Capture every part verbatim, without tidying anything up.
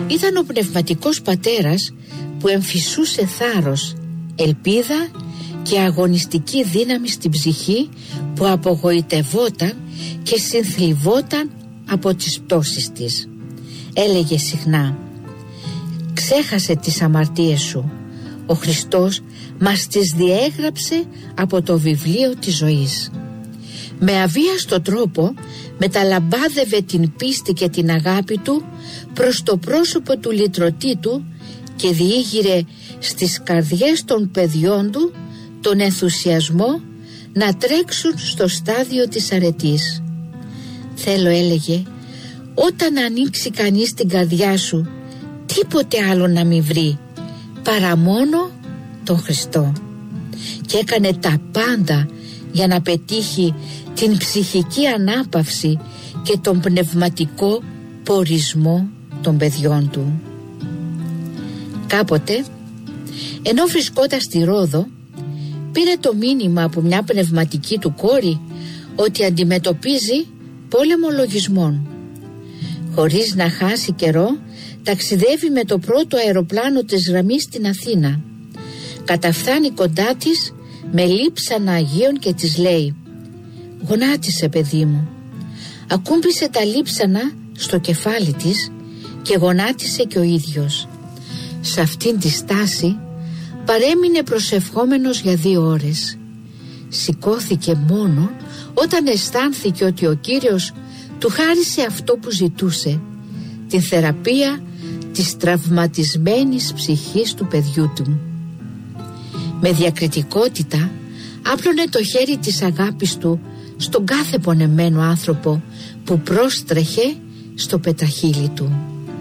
Ήταν ο πνευματικός πατέρας που εμφυσούσε θάρρος, ελπίδα και αγωνιστική δύναμη στην ψυχή που απογοητευόταν και συνθλιβόταν από τις πτώσεις της. Έλεγε συχνά: «Ξέχασε τις αμαρτίες σου. Ο Χριστός μας τις διέγραψε από το βιβλίο της ζωής». Με αβίαστο τρόπο μεταλαμπάδευε την πίστη και την αγάπη του προς το πρόσωπο του λυτρωτή του και διήγηρε στις καρδιές των παιδιών του τον ενθουσιασμό να τρέξουν στο στάδιο της αρετής. «Θέλω», έλεγε, «όταν ανοίξει κανείς την καρδιά σου, τίποτε άλλο να μην βρει παρά μόνο τον Χριστό». Και έκανε τα πάντα για να πετύχει την ψυχική ανάπαυση και τον πνευματικό πορισμό των παιδιών του. Κάποτε, ενώ βρισκόταν στη Ρόδο, πήρε το μήνυμα από μια πνευματική του κόρη ότι αντιμετωπίζει πόλεμο λογισμών. Χωρίς να χάσει καιρό, ταξιδεύει με το πρώτο αεροπλάνο της γραμμής στην Αθήνα. Καταφθάνει κοντά της με λείψανα Αγίων και της λέει: «Γονάτισε, παιδί μου». Ακούμπησε τα λείψανα στο κεφάλι της και γονάτισε και ο ίδιος. Σε αυτήν τη στάση παρέμεινε προσευχόμενος για δύο ώρες. Σηκώθηκε μόνο όταν αισθάνθηκε ότι ο Κύριος του χάρισε αυτό που ζητούσε, την θεραπεία της τραυματισμένης ψυχής του παιδιού του. Με διακριτικότητα άπλωνε το χέρι της αγάπης του στον κάθε πονεμένο άνθρωπο που πρόστρεχε στο πεταχύλι του.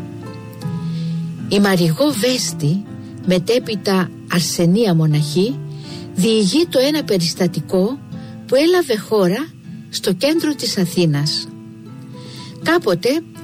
Η Μαριγώ Βέστη, μετέπειτα Αρσενία μοναχή, διηγεί το ένα περιστατικό που έλαβε χώρα στο κέντρο της Αθήνας. Κάποτε